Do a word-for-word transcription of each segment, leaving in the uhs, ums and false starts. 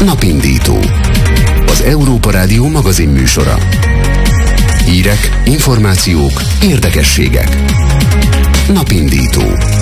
Napindító. Az Európa Rádió magazin műsora. Hírek, információk, érdekességek. Napindító.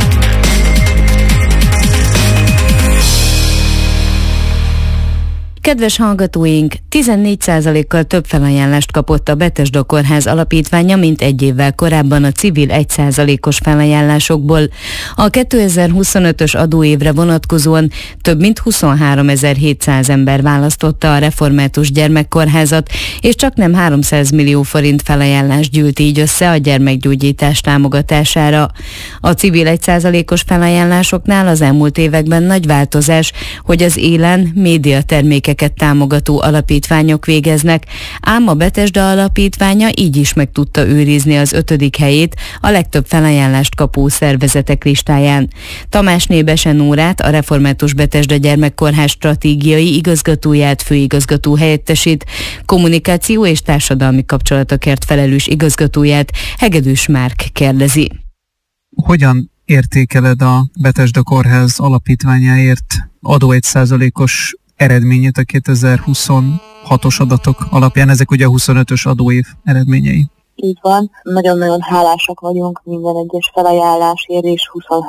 Kedves hallgatóink, tizennégy százalékkal több felajánlást kapott a Bethesda Kórház alapítványa, mint egy évvel korábban a civil egy százalékos felajánlásokból. A kétezer-huszonötös adóévre vonatkozóan több mint huszonháromezer-hétszáz ember választotta a Református Gyermekkórházat, és csaknem háromszáz millió forint felajánlás gyűlt így össze a gyermekgyógyítás támogatására. A civil egy százalékos felajánlásoknál az elmúlt években nagy változás, hogy az élen médiatermékek támogató alapítványok végeznek, ám a Bethesda alapítványa így is meg tudta őrizni az ötödik helyét a legtöbb felajánlást kapó szervezetek listáján. Tamásné Bese Nórát, a Református Bethesda Gyermekkórház stratégiai igazgatóját, főigazgató helyettesét, kommunikáció és társadalmi kapcsolatokért felelős igazgatóját, Hegedűs Márk kérdezi. Hogyan értékeled a Bethesda Kórház alapítványáért adó egy százalékos eredményét a kétezer-huszonhatos adatok alapján? Ezek ugye a huszonötös adóév eredményei. Így van, nagyon-nagyon hálásak vagyunk minden egyes felajánlásért, és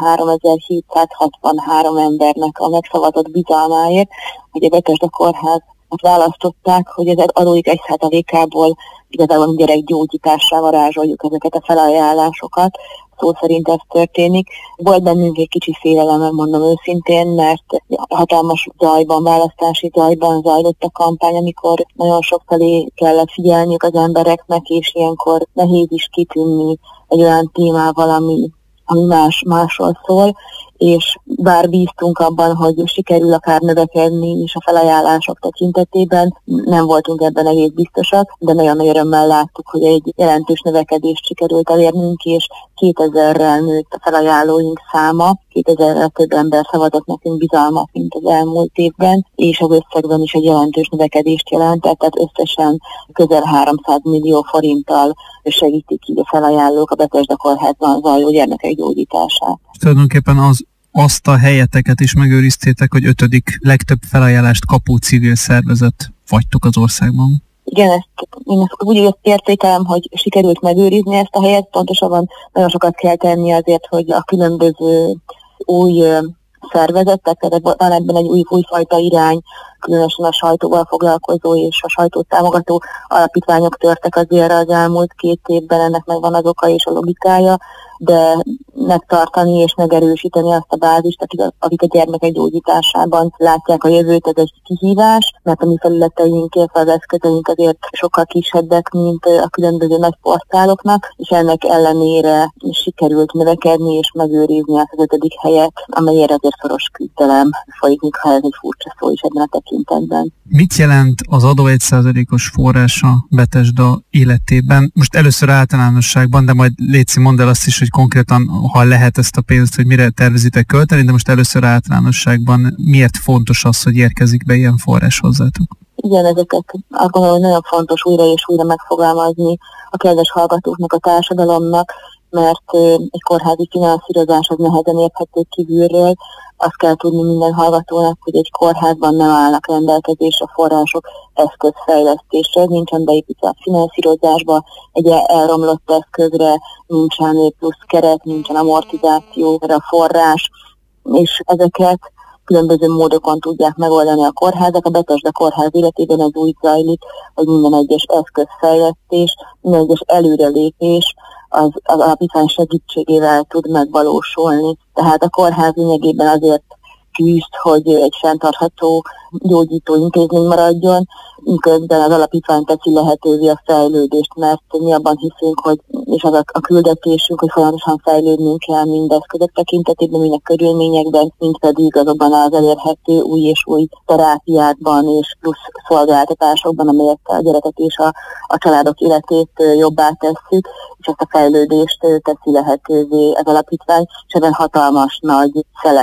huszonháromezer-hétszázhatvanhárom embernek a megszavazott bizalmáért, hogy a Bethesda Kórházat választották, hogy az adóik egy százalékából igazából gyerekgyógyítással varázsoljuk ezeket a felajánlásokat. Szó szerint ez történik. Volt bennünk egy kicsi félelem, megmondom őszintén, mert hatalmas zajban, választási zajban zajlott a kampány, amikor nagyon sok felé kellett figyelniük az embereknek, és ilyenkor nehéz is kitűnni egy olyan témával, ami, ami más, másról szól, és bár bíztunk abban, hogy sikerül akár növekedni is a felajánlások tekintetében, nem voltunk ebben egész biztosak, de nagyon nagy örömmel láttuk, hogy egy jelentős növekedést sikerült elérnünk, és kétezerrel nőtt a felajánlóink száma, kétezerrel több ember szavazott nekünk bizalmat, mint az elmúlt évben, és az összegben is egy jelentős növekedést jelentett, tehát összesen közel háromszáz millió forinttal segítik így a felajánlók a Bethesda Kórházban zajló gyermekek gyógyítását. Tulajdonképpen az azt a helyeteket is megőriztétek, hogy ötödik legtöbb felajánlást kapó civil szervezet vagytok az országban. Igen, ezt, én ezt úgy értékelem, hogy sikerült megőrizni ezt a helyet, pontosabban nagyon sokat kell tenni azért, hogy a különböző új szervezetek, tehát van ebben egy új, újfajta irány, különösen a sajtóval foglalkozó és a sajtót támogató alapítványok törtek azért az elmúlt két évben, ennek megvan az oka és a logikája, de megtartani és megerősíteni azt a bázist, akik a, akik a gyermekek gyógyításában látják a jövőt, ez egy kihívás, mert a mi felületeink, illetve az eszközeink azért sokkal kisebbek, mint a különböző nagy portáloknak, és ennek ellenére sikerült növekedni és megőrizni azt az ötödik helyet, amelyért azért szoros küzdelem folyik, ha ez egy furcsa szó is ebben a tekintetben. Mit jelent az adó egy százalékos forrása Bethesda életében? Most először általánosságban, de majd Léci, mondd el azt is, hogy konkrétan, ha lehet ezt a pénzt, hogy mire tervezitek költeni, de most először általánosságban miért fontos az, hogy érkezik be ilyen forrás hozzátok? Igen, ezeket azt gondolom, hogy nagyon fontos újra és újra megfogalmazni a kedves hallgatóknak, a társadalomnak, mert egy kórházi finanszírozás az nehezen érthető kívülről. Azt kell tudni minden hallgatónak, hogy egy kórházban nem állnak rendelkezésre források eszközfejlesztésre, nincsen beépítve a finanszírozásba, egy elromlott eszközre nincsen plusz keret, nincsen amortizációra forrás, és ezeket különböző módokon tudják megoldani a kórházak. A Bethesda Kórház életében ez úgy zajlik, hogy minden egyes eszközfejlesztés, minden egyes előrelépés az, az alapítvány segítségével tud megvalósulni. Tehát a kórház lényegében azért küzd, hogy egy fenntartható gyógyító intézmény maradjon, miközben az alapítvány teszi lehetővé a fejlődést, mert mi abban hiszünk, hogy, és az a, a küldetésünk, hogy folyamatosan fejlődnünk kell mind eszközök tekintetében, mind a körülményekben, mind pedig azokban az elérhető új és új terápiákban és plusz szolgáltatásokban, amelyekkel a gyerekek és a, a családok életét jobbá tesszük, és ezt a fejlődést teszi lehetővé az alapítvány, és ebben hatalmas nagy szelet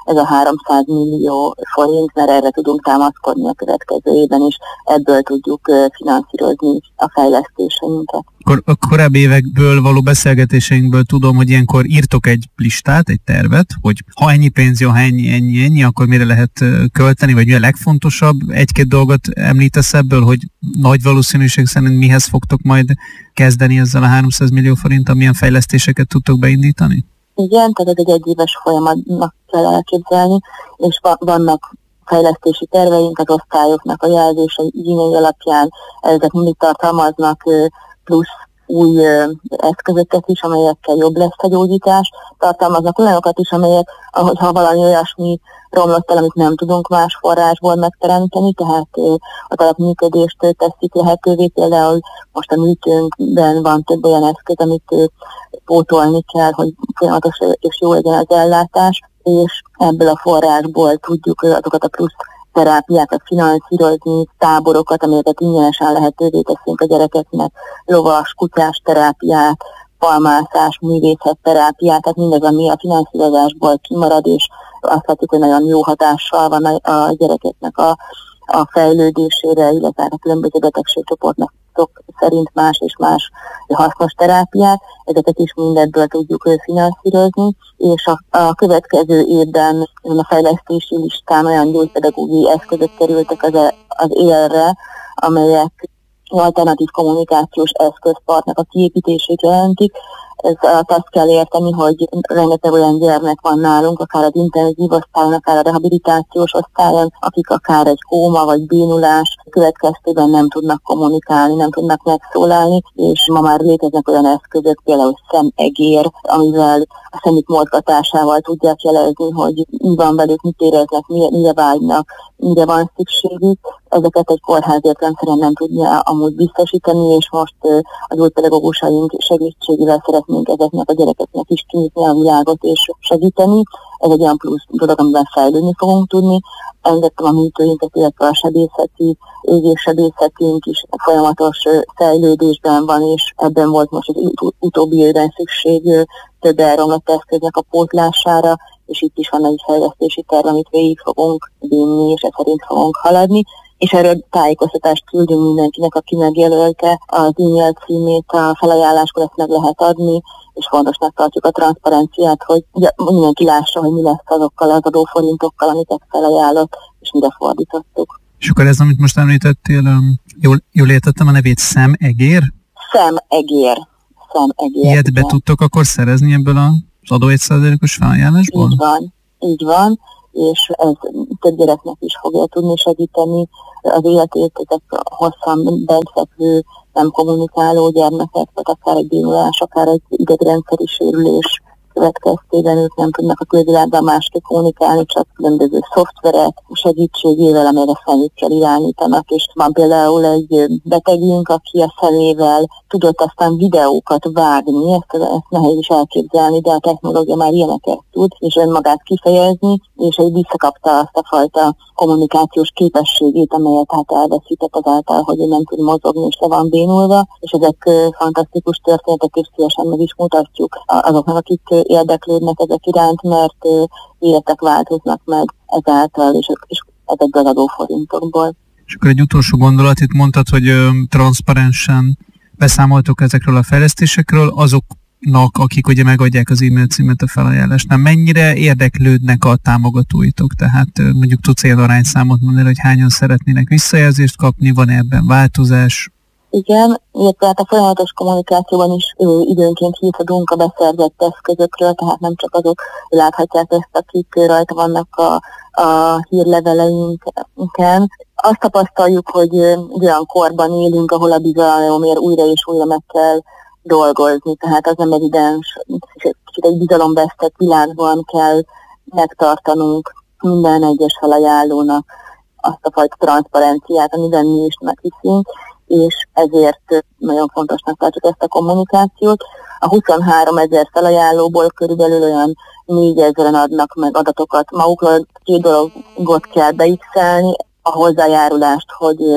ez a háromszáz millió forint, mert erre tudunk támaszkodni a következő évben, és ebből tudjuk finanszírozni a fejlesztéseinket. Akkor a korábbi évekből való beszélgetéseinkből tudom, hogy ilyenkor írtok egy listát, egy tervet, hogy ha ennyi pénz jön, ha ennyi, ennyi, ennyi, akkor mire lehet költeni, vagy mi a legfontosabb. Egy-két dolgot említesz ebből, hogy nagy valószínűség szerint mihez fogtok majd kezdeni ezzel a háromszáz millió forinttal, milyen fejlesztéseket tudtok beindítani? Igen, tehát ez egy egyéves folyamatnak kell elképzelni, és vannak fejlesztési terveink, az osztályoknak a jelzései igényei alapján, ezek mindig tartalmaznak plusz új eszközöket is, amelyekkel jobb lesz a gyógyítás, tartalmaznak olyanokat is, amelyek, ha valami olyasmi romlott el, amit nem tudunk más forrásból megteremteni, tehát a talapműködést teszik lehetővé, például most a műtőnkben van több olyan eszköz, amit pótolni kell, hogy folyamatos és jó legyen az ellátás, és ebből a forrásból tudjuk azokat a plusz terápiákat finanszírozni, táborokat, amelyeket ingyenesen lehetővé teszünk a gyerekeknek, lovas, kutyás terápiát, palmászás, művészet terápiát, tehát mindez, ami a finanszírozásból kimarad, és azt látjuk, hogy nagyon jó hatással van a, a gyerekeknek a, a fejlődésére, illetve a különböző betegségcsoportnak szerint más és más hasznos terápiát, ezeket is mindebből tudjuk finanszírozni, és a, a következő évben a fejlesztési listán olyan gyógypedagógiai eszközök kerültek az, az élre, amelyek alternatív kommunikációs eszközpartnak a kiépítését jelentik. Ez azt kell érteni, hogy rengeteg olyan gyermek van nálunk, akár az intenzív osztályon, akár a rehabilitációs osztályon, akik akár egy kóma vagy bénulás következtében nem tudnak kommunikálni, nem tudnak megszólalni, és ma már léteznek olyan eszközök, például szemegér, amivel a szemük mozgatásával tudják jelezni, hogy mi van velük, mit éreznek, mire vágynak, mire van szükségük. Ezeket egy kórház értelemszerűen nem tudja amúgy biztosítani, és most a gyógypedagógusaink segítségével szeretnénk ezeknek a gyerekeknek is kinyitni a világot és segíteni. Ez egy olyan plusz dolog, amiben fejlődni fogunk tudni. Említettem a műtőinket, illetve a sebészeti, égéssebészetünk is folyamatos fejlődésben van, és ebben volt most az ut- utóbbi évben szükség több elromlott eszköznek a pótlására, és itt is van egy fejlesztési terv, amit végig fogunk vinni, és ez szerint fogunk haladni. És erről tájékoztatást küldünk mindenkinek, aki megjelölte az e-mail címét, a felajánláskor ezt meg lehet adni, és fontosnak tartjuk a transzparenciát, hogy mindenki lássa, hogy mi lesz azokkal az adóforintokkal, amiket felajánlott, és mire fordítottuk. És akkor ez, amit most említettél, jól, jól értettem a nevét, szemegér? Szemegér. Szemegér. Ilyet be tudtok akkor szerezni ebből az adó egy százalékos felajánlásból? Így van, így van. És ez több gyereknek is fogja tudni segíteni az életét, ezek hosszan bentfekvő, nem kommunikáló gyermekek, tehát akár egy bénulás, akár egy idegrendszeri sérülés következtében ők nem tudnak a külvilágban másképp kommunikálni, csak különböző szoftverek segítségével, amelyre szemükkel irányítanak, és van például egy betegünk, aki a szemével tudott aztán videókat vágni, ezt, ezt nehéz is elképzelni, de a technológia már ilyeneket tud, és önmagát kifejezni, és egy visszakapta azt a fajta kommunikációs képességét, amelyet hát elveszített azáltal, hogy ő nem tud mozogni, és le van bénulva, és ezek fantasztikus történetek, és szívesen meg is mutatjuk azoknak, akik érdeklődnek ezek iránt, mert életek változnak meg ezáltal, és, és ezekből az adóforintokból. És akkor egy utolsó gondolat, itt mondtad, hogy ö, transzparensen beszámoltok ezekről a fejlesztésekről, azoknak, akik ugye megadják az e-mail címet a felajánlásnál. Mennyire érdeklődnek a támogatóitok? Tehát ö, mondjuk tudsz ilyen arányszámot mondani, hogy hányan szeretnének visszajelzést kapni, van ebben változás? Igen, illetve hát a folyamatos kommunikációban is ő, időnként hívhatunk a beszerzett eszközökről, tehát nem csak azok láthatják ezt, akik rajta vannak a, a hírleveleinken. Azt tapasztaljuk, hogy olyan korban élünk, ahol a bizalomért újra és újra meg kell dolgozni, tehát az nem evidens, kicsit egy bizalomvesztett világban kell megtartanunk minden egyes felajánlónak azt a fajta transzparenciát, amiben mi is meghiszünk, és ezért nagyon fontosnak tartjuk ezt a kommunikációt. A huszonhárom ezer felajánlóból körülbelül olyan négyezren adnak meg adatokat magukról. Két dologot kell beixelni, a hozzájárulást, hogy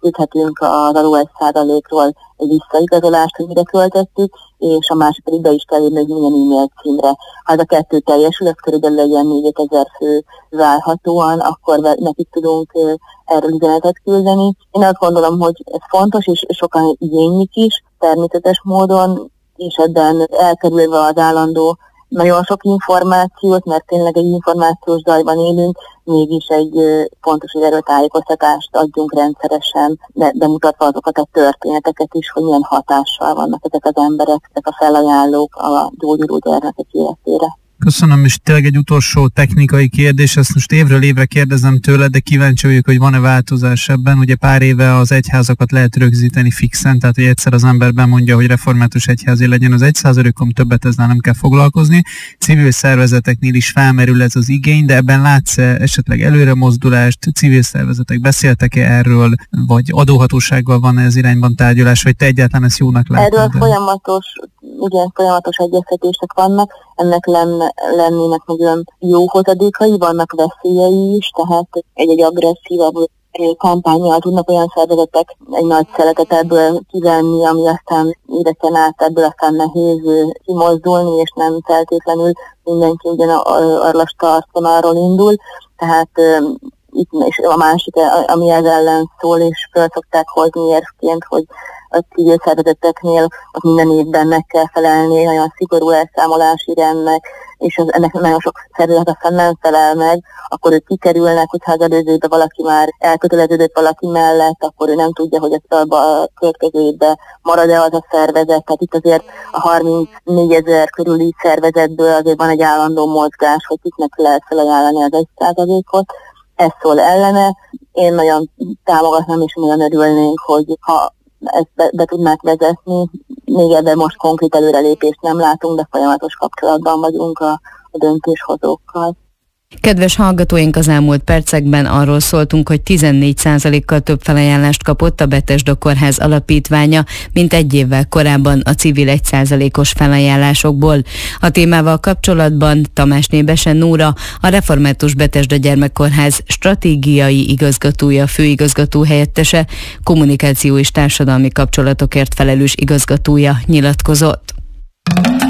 küldhetünk az alul egy százalékról egy visszaigazolást, hogy mire költöttük, és a másik pedig be is kell írni, hogy milyen e-mail címre. Ha ez a kettő teljesül, az körülbelül egy ilyen négyezer fő várhatóan, akkor nekik tudunk erről üzenetet küldeni. Én azt gondolom, hogy ez fontos, és sokan igénylik is, természetes módon, és ebben elkerülve az állandó nagyon sok információt, mert tényleg egy információs zajban élünk, mégis egy fontos, hogy erről tájékoztatást adjunk rendszeresen, de bemutatva azokat a történeteket is, hogy milyen hatással vannak ezek az emberek, ezek a felajánlók a gyógyuló gyermekek életére. Köszönöm, és tényleg egy utolsó technikai kérdés, ezt most évről évre kérdezem tőled, de kíváncsi vagyok, hogy van-e változás ebben. Ugye pár éve az egyházakat lehet rögzíteni fixen, tehát hogy egyszer az ember bemondja, hogy református egyházi legyen az egy százalékon, többet ezzel nem kell foglalkozni. Civil szervezeteknél is felmerül ez az igény, de ebben látsz esetleg előremozdulást, civil szervezetek beszéltek-e erről, vagy adóhatósággal van ez irányban tárgyalás, vagy te egyáltalán ezt jónak látod? Erről de... folyamatos, igen, folyamatos egyeztetések vannak, ennek lenne lennének nagyon jó hozadékai, vannak veszélyei is, tehát egy-egy agresszívabb kampánnyal tudnak olyan szervezetek egy nagy szeletet ebből kivenni, ami aztán éveken át ebből aztán nehéz kimozdulni, és nem feltétlenül mindenki ugyan arra startvonalról indul. Tehát itt és a másik, ami ez ellen szól, és föl szokták hozni érvként, hogy a civil szervezeteknél ott minden évben meg kell felelni nagyon szigorú elszámolási rendnek, és az, ennek nagyon sok szervezet aztán nem felel meg, akkor ők kikerülnek, hogyha az előzőben valaki már elköteleződött valaki mellett, akkor ő nem tudja, hogy ezt a következő évben marad-e az a szervezet. Tehát itt azért a harmincnégyezer körüli szervezetből azért van egy állandó mozgás, hogy kiknek lehet felajánlani az egy százalékot. Ez szól ellene. Én nagyon támogatnám, és nagyon örülnénk, hogy ha ezt be, be tudnák vezetni. Még ebben most konkrét előrelépést nem látunk, de folyamatos kapcsolatban vagyunk a, a döntéshozókkal. Kedves hallgatóink, az elmúlt percekben arról szóltunk, hogy tizennégy százalékkal több felajánlást kapott a Bethesda Kórház alapítványa, mint egy évvel korábban a civil egy százalékos felajánlásokból. A témával kapcsolatban Tamásné Bese Nóra, a Református Bethesda Gyermekkórház stratégiai igazgatója, főigazgató helyettese, kommunikáció és társadalmi kapcsolatokért felelős igazgatója nyilatkozott.